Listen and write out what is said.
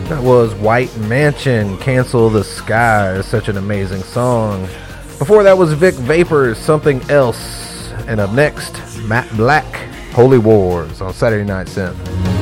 That was White Mansion, Cancel the Sky. Such an amazing song. Before that was Vic Vapors, Something Else. And up next, Matt Black, Holy Wars on Saturday Night Synth.